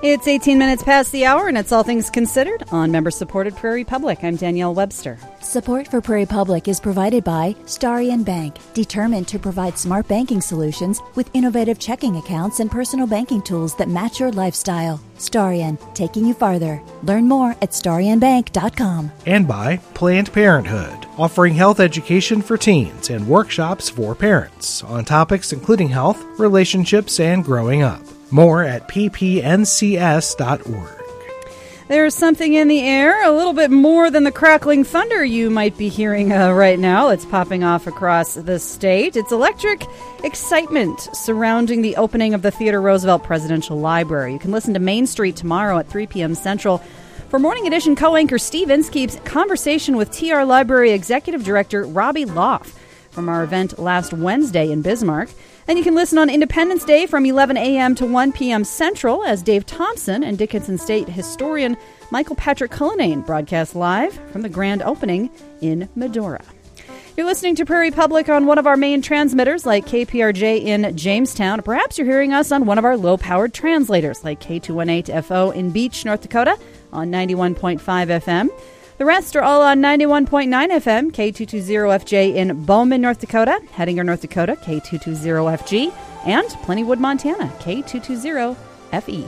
It's 18 minutes past the hour, and it's All Things Considered on member-supported Prairie Public. I'm Danielle Webster. Support for Prairie Public is provided by Starion Bank, determined to provide smart banking solutions with innovative checking accounts and personal banking tools that match your lifestyle. Starion, taking you farther. Learn more at starionbank.com. And by Planned Parenthood, offering health education for teens and workshops for parents on topics including health, relationships, and growing up. More at ppncs.org. There's something in the air, a little bit more than the crackling thunder you might be hearing right now. It's popping off across the state. It's electric excitement surrounding the opening of the Theodore Roosevelt Presidential Library. You can listen to Main Street tomorrow at 3 p.m. Central. For Morning Edition co-anchor Steve Inskeep's conversation with TR Library Executive Director Robbie Loff from our event last Wednesday in Bismarck. And you can listen on Independence Day from 11 a.m. to 1 p.m. Central as Dave Thompson and Dickinson State historian Michael Patrick Cullinane broadcast live from the grand opening in Medora. You're listening to Prairie Public on one of our main transmitters like KPRJ in Jamestown. Or perhaps you're hearing us on one of our low-powered translators like K218FO in Beach, North Dakota on 91.5 FM. The rest are all on 91.9 FM, K220FJ in Bowman, North Dakota, Hettinger, North Dakota, K220FG, and Plentywood, Montana, K220FE.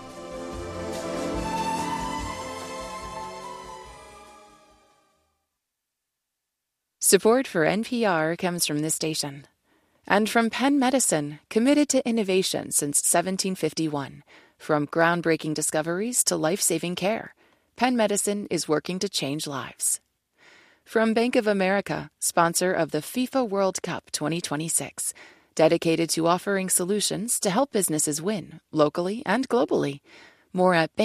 Support for NPR comes from this station and from Penn Medicine, committed to innovation since 1751. From groundbreaking discoveries to life-saving care, Penn Medicine is working to change lives. From Bank of America, sponsor of the FIFA World Cup 2026, dedicated to offering solutions to help businesses win, locally and globally. More at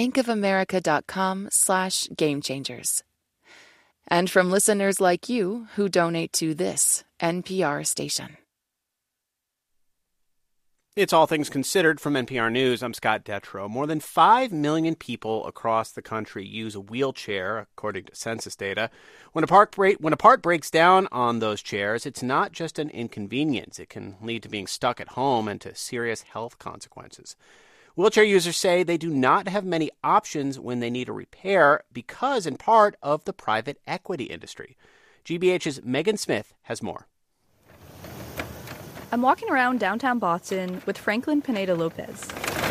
bankofamerica.com/gamechangers. And from listeners like you who donate to this NPR station. It's All Things Considered from NPR News. I'm Scott Detrow. More than 5 million people across the country use a wheelchair, according to census data. When a part breaks down on those chairs, it's not just an inconvenience. It can lead to being stuck at home and to serious health consequences. Wheelchair users say they do not have many options when they need a repair because, in part, of the private equity industry. GBH's Megan Smith has more. I'm walking around downtown Boston with Franklin Pineda Lopez.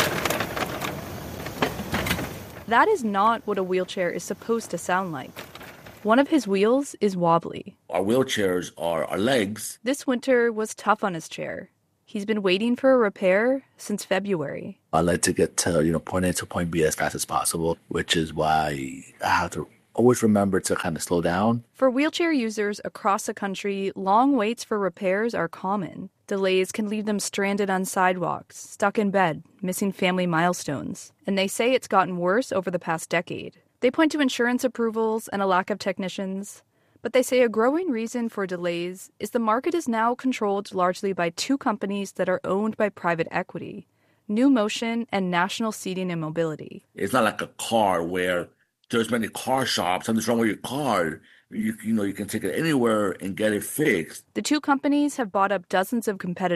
That is not what a wheelchair is supposed to sound like. One of his wheels is wobbly. Our wheelchairs are our legs. This winter was tough on his chair. He's been waiting for a repair since February. I like to get to, point A to point B as fast as possible, which is why I have to always remember to kind of slow down. For wheelchair users across the country, long waits for repairs are common. Delays can leave them stranded on sidewalks, stuck in bed, missing family milestones. And they say it's gotten worse over the past decade. They point to insurance approvals and a lack of technicians. But they say a growing reason for delays is the market is now controlled largely by two companies that are owned by private equity, New Motion and National Seating and Mobility. It's not like a car where there's many car shops, something's wrong with your car. You can take it anywhere and get it fixed. The two companies have bought up dozens of competitors.